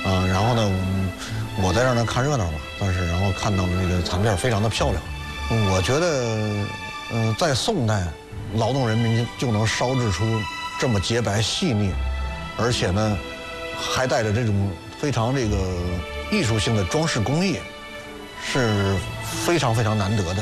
然后呢，我在这儿呢看热闹嘛，但是然后看到这个残片非常的漂亮。我觉得，在宋代，劳动人民就能烧制出这么洁白细腻，而且呢，还带着这种非常这个艺术性的装饰工艺，是非常非常难得的。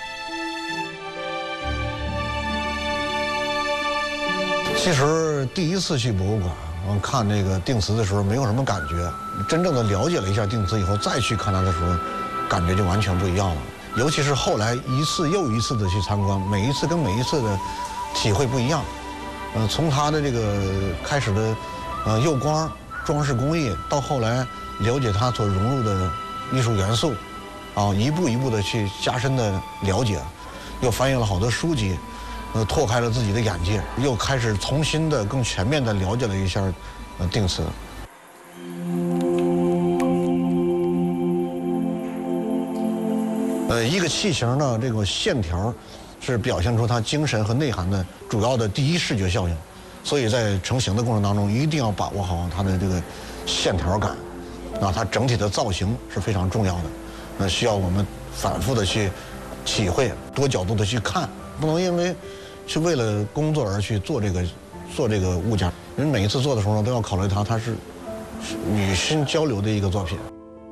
其实第一次去博物馆，看这个定瓷的时候没有什么感觉，真正的了解了一下定瓷以后，再去看它的时候，感觉就完全不一样了。尤其是后来一次又一次的去参观，每一次跟每一次的体会不一样。从它的这个开始的釉光、装饰工艺，到后来了解它所融入的艺术元素，一步一步的去加深的了解，又翻译了好多书籍。拓开了自己的眼界，又开始重新的、更全面的了解了一下定瓷。一个器型呢，这个线条是表现出它精神和内涵的主要的第一视觉效应，所以在成型的过程当中，一定要把握好它的这个线条感，它整体的造型是非常重要的。需要我们反复的去体会，多角度的去看，不能因为是为了工作而去做这个物件。人每一次做的时候呢，都要考虑它是与心交流的一个作品。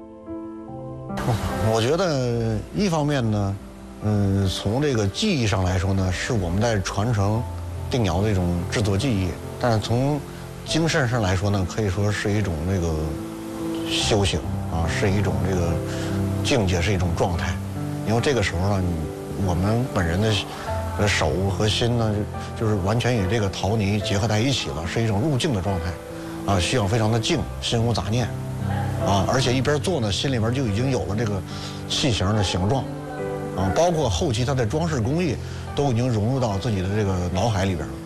我觉得一方面呢，从这个技艺上来说呢，是我们在传承定窑的一种制作技艺；但是从精神上来说呢，可以说是一种这个修行是一种这个境界，是一种状态。因为这个时候呢，我们本人的手和心呢，就是完全与这个陶泥结合在一起了，是一种入境的状态，需要非常的静，心无杂念，而且一边做呢，心里边就已经有了这个器型的形状，包括后期它的装饰工艺，都已经融入到自己的这个脑海里边了。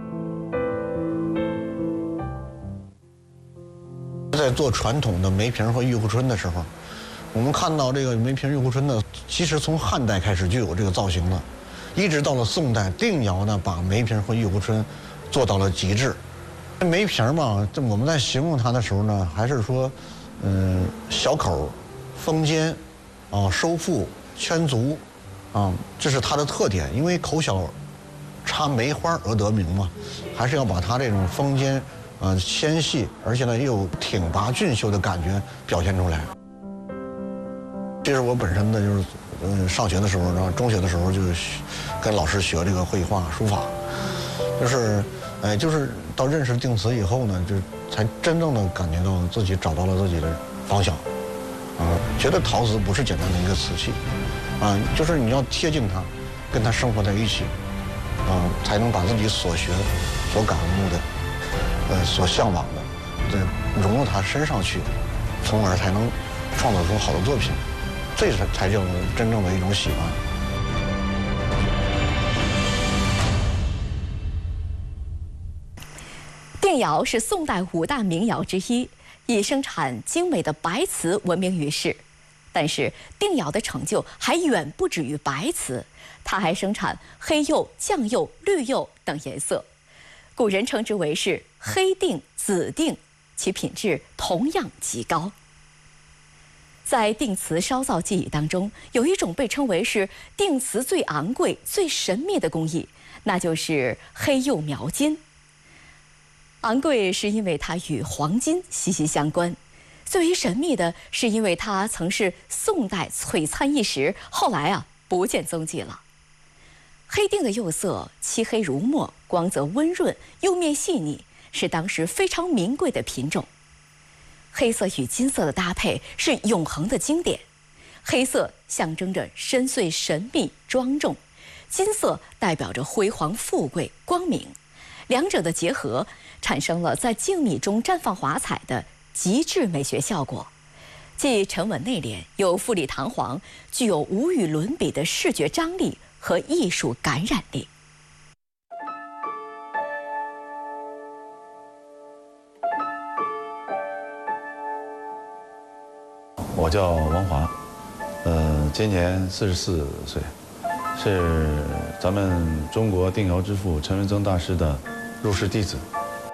在做传统的梅瓶和玉壶春的时候，我们看到这个梅瓶玉壶春呢，其实从汉代开始就有这个造型了。一直到了宋代，定窑呢把梅瓶和玉壶春做到了极致。梅瓶嘛，我们在形容它的时候呢，还是说，小口、封尖，收腹、圈足，这是它的特点。因为口小插梅花而得名嘛，还是要把它这种封尖，纤细，而且呢又有挺拔俊秀的感觉表现出来。这是我本身的就是，上学的时候，然后中学的时候就跟老师学这个绘画、书法，就是到认识定瓷以后呢，就才真正的感觉到自己找到了自己的方向，觉得陶瓷不是简单的一个瓷器，就是你要贴近它，跟它生活在一起，才能把自己所学的、所感悟的、所向往的，融入它身上去，从而才能创造出好的作品。这才叫真正的一种喜欢。 定窑是宋代5大名窑之一，以生产精美的白瓷闻名于世。但是定窑的成就还远不止于白瓷，它还生产黑釉、酱釉、绿釉等颜色，古人称之为是黑定、紫定，其品质同样极高。在定瓷烧造技艺当中，有一种被称为是定瓷最昂贵、最神秘的工艺，那就是黑釉描金。昂贵是因为它与黄金息息相关，最为神秘的是因为它曾是宋代璀璨一时，后来不见踪迹了。黑定的釉色漆黑如墨，光泽温润，釉面细腻，是当时非常名贵的品种。黑色与金色的搭配是永恒的经典，黑色象征着深邃神秘庄重，金色代表着辉煌富贵光明，两者的结合产生了在静谧中绽放华彩的极致美学效果，既沉稳内敛，又富丽堂皇，具有无与伦比的视觉张力和艺术感染力。 我叫王华，今年44岁，是咱们中国定窑之父陈文增大师的入室弟子。